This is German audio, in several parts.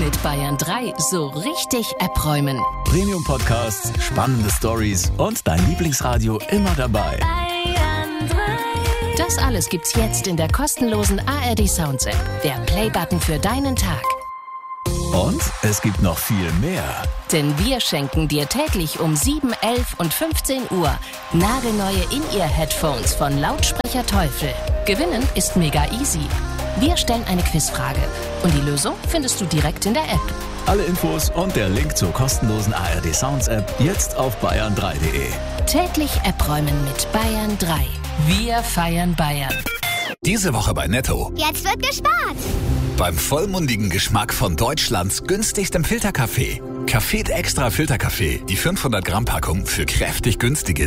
mit Bayern 3 so richtig abräumen. Premium-Podcasts, spannende Stories und dein Lieblingsradio immer dabei. Bayern 3. Das alles gibt's jetzt in der kostenlosen ARD Sounds App. Der Playbutton für deinen Tag. Und es gibt noch viel mehr. Denn wir schenken dir täglich um 7, 11 und 15 Uhr nagelneue In-Ear-Headphones von Lautsprecher Teufel. Gewinnen ist mega easy. Wir stellen eine Quizfrage und die Lösung findest du direkt in der App. Alle Infos und der Link zur kostenlosen ARD Sounds App jetzt auf bayern3.de. Täglich abräumen mit Bayern 3. Wir feiern Bayern. Diese Woche bei Netto. Jetzt wird gespart. Beim vollmundigen Geschmack von Deutschlands günstigstem Filterkaffee. Café Extra Filterkaffee. Die 500 Gramm Packung für kräftig günstige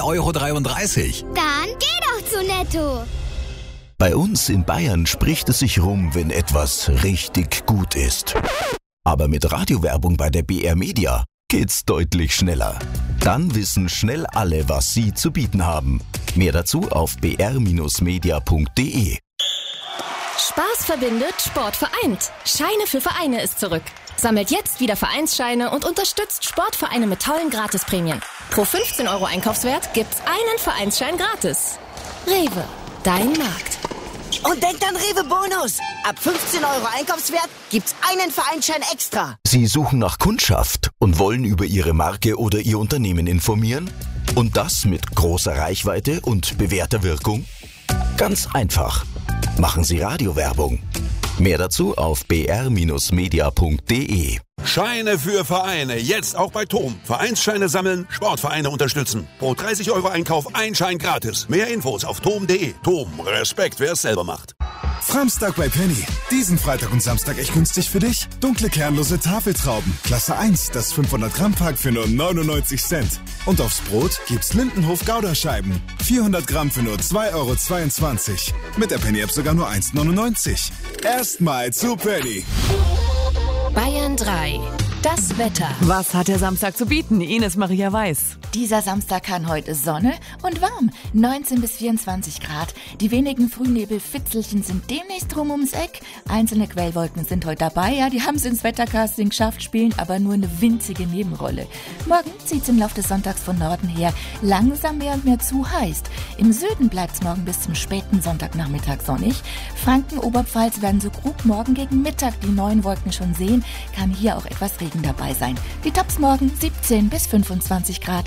3,33 €. Dann geh doch zu Netto. Bei uns in Bayern spricht es sich rum, wenn etwas richtig gut ist. Aber mit Radiowerbung bei der BR Media geht's deutlich schneller. Dann wissen schnell alle, was sie zu bieten haben. Mehr dazu auf br-media.de. Spaß verbindet, Sport vereint. Scheine für Vereine ist zurück. Sammelt jetzt wieder Vereinsscheine und unterstützt Sportvereine mit tollen Gratisprämien. Pro 15 € Einkaufswert gibt's einen Vereinsschein gratis. Rewe, dein Markt. Und denkt an Rewe Bonus. Ab 15 € Einkaufswert gibt's einen Vereinsschein extra. Sie suchen nach Kundschaft und wollen über Ihre Marke oder Ihr Unternehmen informieren? Und das mit großer Reichweite und bewährter Wirkung? Ganz einfach. Machen Sie Radiowerbung. Mehr dazu auf br-media.de. Scheine für Vereine, jetzt auch bei TOM. Vereinsscheine sammeln, Sportvereine unterstützen. Pro 30 € Einkauf ein Schein gratis. Mehr Infos auf tom.de. TOM, Respekt, wer es selber macht. Samstag bei Penny. Diesen Freitag und Samstag echt günstig für dich. Dunkle kernlose Tafeltrauben. Klasse 1, das 500 Gramm Pack für nur 99 Cent. Und aufs Brot gibt's Lindenhof Gouda-Scheiben. 400 Gramm für nur 2,22 €. Mit der Penny-App sogar nur 1,99 €. Erstmal zu Penny. Bayern 3. Das Wetter. Was hat der Samstag zu bieten? Ines Maria Weiß. Dieser Samstag kann heute Sonne und warm. 19 bis 24 Grad. Die wenigen Frühnebelfitzelchen sind demnächst rum ums Eck. Einzelne Quellwolken sind heute dabei. Ja, die haben es ins Wettercasting geschafft, spielen aber nur eine winzige Nebenrolle. Morgen zieht es im Laufe des Sonntags von Norden her langsam mehr und mehr zu heiß. Im Süden bleibt es morgen bis zum späten Sonntagnachmittag sonnig. Franken, Oberpfalz werden so grob morgen gegen Mittag die neuen Wolken schon sehen. Kann hier auch etwas Regen dabei sein. Die Tops morgen 17 bis 25 Grad.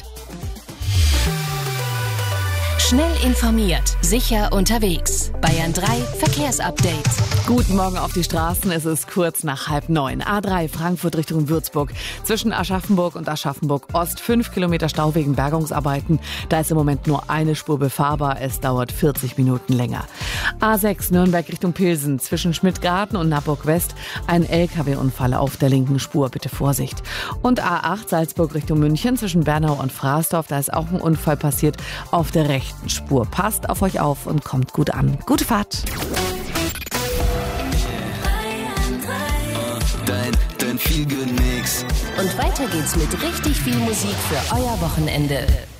Schnell informiert, sicher unterwegs. Bayern 3 Verkehrsupdate. Guten Morgen auf die Straßen. Es ist kurz nach 8:30. A3 Frankfurt Richtung Würzburg. Zwischen Aschaffenburg und Aschaffenburg-Ost 5 Kilometer Stau wegen Bergungsarbeiten. Da ist im Moment nur eine Spur befahrbar. Es dauert 40 Minuten länger. A6 Nürnberg Richtung Pilsen. Zwischen Schmidtgarten und Naburg West ein LKW-Unfall auf der linken Spur. Bitte Vorsicht. Und A8 Salzburg Richtung München. Zwischen Bernau und Fraßdorf. Da ist auch ein Unfall passiert auf der rechten Spur. Passt auf euch auf und kommt gut an. Gute Fahrt. Dein Feel-Good-Mix. Und weiter geht's mit richtig viel Musik für euer Wochenende.